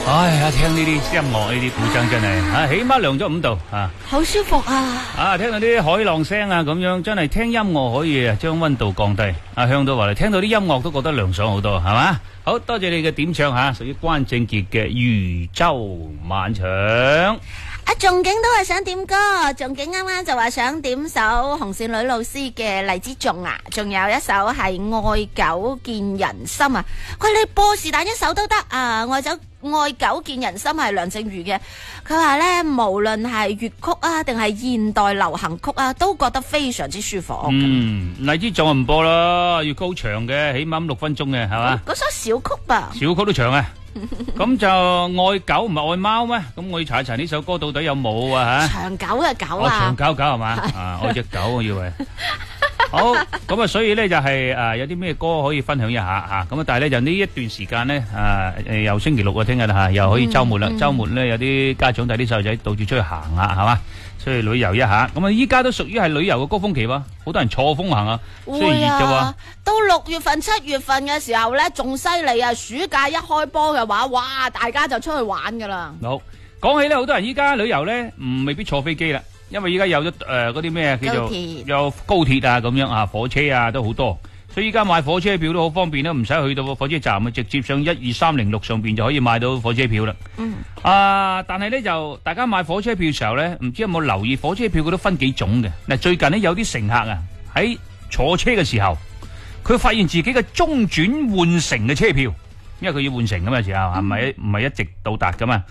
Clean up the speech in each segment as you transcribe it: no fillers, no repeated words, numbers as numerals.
哎呀，聽呢啲音樂呢啲古箏真係起碼涼咗5度啊， 好舒服啊！ 聽到啲海浪聲啊，咁樣真係聽音樂可以將溫度降低。向導話嚟，聽到啲音樂都覺得涼爽好多，係嘛？好多謝你嘅點唱吓，屬於關正傑嘅《漁舟晚唱》。 阿仲景都係想點歌，仲景啱啱就話想點首紅線女老師嘅荔枝頌啊，仲有一首係愛久見人心啊。佢你播是但一首都得啊，愛久見人心係梁靜茹嘅。佢話呢，無論係粵曲啊定係現代流行曲啊，都覺得非常之舒服。 荔枝頌唔播啦，粵曲好長嘅，起碼6分鐘嘅係嘛？ 嗰首小曲吧， 小曲都長啊。咁就愛狗唔係愛貓咩？咁我要查一查呢首歌到底有冇啊吓？ 長久嘅狗啊， 長久係嘛？愛隻狗我以為。好，咁啊，所以咧就係有啲咩歌可以分享一下吓，咁啊，但係咧就呢一段時間咧又星期六啊，聽日啦吓，又可以周末啦。周末咧有啲家長帶啲細路仔到處出去行下，係嘛？出去旅遊一下。咁啊，依家都屬於係旅遊嘅高峰期喎，好多人坐風行啊，雖然熱啫喎。 到6月份、7月份嘅時候咧，仲犀利啊！暑假一開波嘅話，哇，大家就出去玩噶啦。 好，講起咧，好多人依家旅遊咧，未必坐飛機啦。因為依家有咗嗰啲咩叫做有高鐵啊咁樣啊，火車啊都好多，所以依家買火車票都好方便啦，唔使去到火車站啊，直接上12306上邊就可以買到火車票啦。但係咧就大家買火車票嘅時候咧，唔知有冇留意火車票佢都分幾種嘅。嗱，最近呢，有啲乘客啊喺坐車嘅時候，佢發現自己嘅中轉換乘嘅車票，因為佢要換乘噶嘛，時候係咪唔係一直到達噶嘛？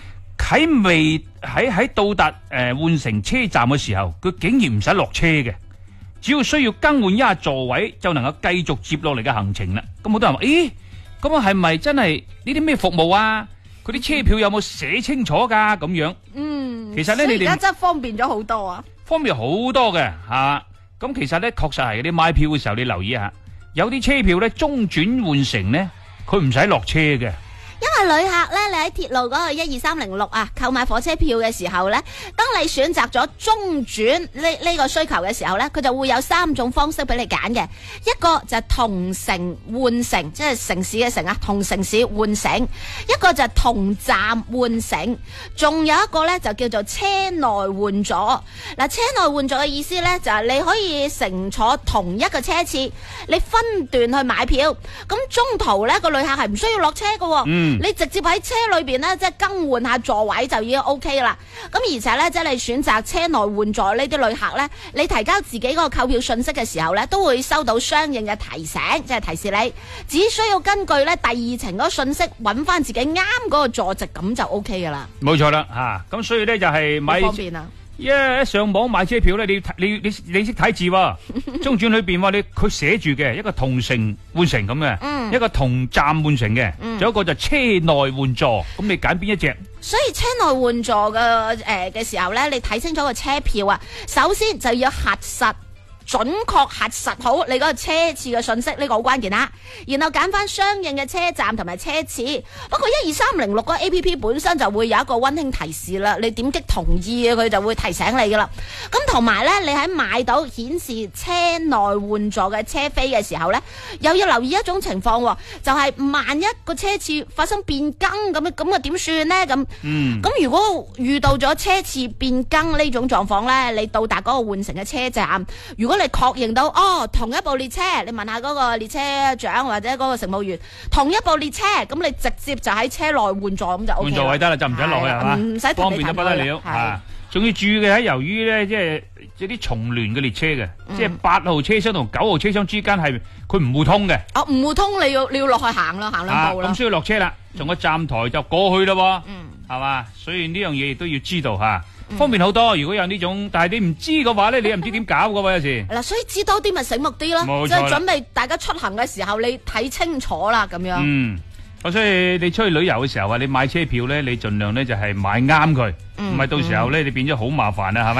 喺到達換乘車站嘅時候，佢竟然唔使落車嘅，只要需要更換一下座位就能夠繼續接落嚟嘅行程啦。咁好多人話：咦，咁啊係咪真係呢啲咩服務啊？佢啲車票有冇寫清楚噶？咁樣，其實咧你哋而家真係方便咗好多啊！ 方便好多嘅吓。咁其實咧確實係你買票嘅時候，你留意一下，有啲車票咧中轉換乘咧，佢唔使落車嘅。 因為旅客咧，你喺鐵路嗰個12306啊，購買火車票嘅時候咧，當你選擇咗中轉呢個需求嘅時候咧，佢就會有3種方式俾你揀嘅。一個就係同城換乘，即係城市嘅城啊，同城市換乘；一個就係同站換乘，仲有一個咧就叫做車內換座。嗱，車內換座嘅意思咧就係你可以乘坐同一個車次，你分段去買票，咁中途咧個旅客係唔需要落車嘅。你直接喺車裏邊咧，即係更換下座位就已經 OK 啦。咁而且咧，即係你選擇車內換座呢啲旅客咧，你提交自己嗰個購票信息嘅時候咧，都會收到相應嘅提醒，即係提示你，只需要根據咧第2程嗰個信息揾翻自己啱嗰個座席，咁就 OK 噶啦。 冇錯啦，吓，咁所以咧就係買方便啊。 一上網買車票咧，你識睇字喎，中轉裏邊話佢寫住嘅一個同乘換乘咁嘅，一個同站換乘嘅，仲有一個就車內換座，咁你揀邊一隻？ 所以車內換座嘅時候咧，你睇清楚個車票啊，首先就要核實。準確核實好你嗰個車次嘅信息，呢個好關鍵啦。然後揀翻相應嘅車站同埋車次。不過12306嗰個 APP 本身就會有一個溫馨提示啦，你點擊同意佢就會提醒你噶啦。咁同埋呢，你喺買到顯示車內換座嘅車飛嘅時候呢，又要留意一種情況，就係萬一個車次發生變更咁啊點算呢？咁如果遇到咗車次變更呢種狀況呢，你到達嗰個換乘嘅車站，如果你確認到同一部列車，你問下嗰個列車長或者嗰個乘務員，同一部列車，咁你直接就喺車內換座咁就 OK 啦。換座位得啦，就唔使落去係嘛？唔使方便得不得了啊！仲要注意嘅係，由於咧即係有啲重聯嘅列車嘅，即係8號車廂同9號車廂之間係佢唔互通嘅。唔互通，你要落去行啦，行2步啦。咁需要落車啦，從個站台就過去啦，係嘛？所以呢樣嘢亦都要知道吓。方便好多，如果有呢種，但係你唔知嘅話咧，你又唔知點搞噶喎，有時。嗱，所以知多啲咪醒目啲咯，即係準備大家出行嘅時候，你睇清楚啦，咁樣。所以你出去旅遊嘅時候啊，你買車票咧，你盡量咧就係買啱佢，唔係到時候咧你變咗好麻煩啊，係咪？